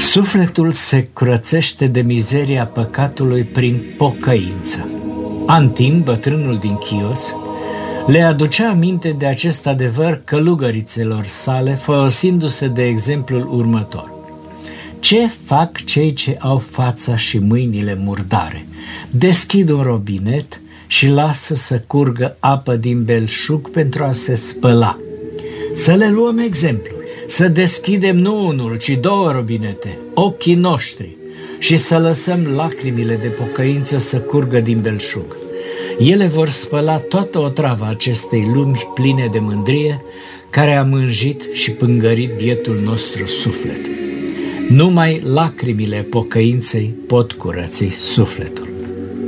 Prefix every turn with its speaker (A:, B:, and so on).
A: Sufletul se curățește de mizeria păcatului prin pocăință. Antim, bătrânul din Chios, le aducea aminte de acest adevăr călugărițelor sale, folosindu-se de exemplul următor. Ce fac cei ce au fața și mâinile murdare? Deschid un robinet și lasă să curgă apă din belșug pentru a se spăla. Să le luăm exemplu, să deschidem nu unul, ci 2 robinete, ochii noștri, și să lăsăm lacrimile de pocăință să curgă din belșug. Ele vor spăla toată otrava acestei lumi pline de mândrie, care a mânjit și pângărit bietul nostru suflet. Numai lacrimile pocăinței pot curăți sufletul.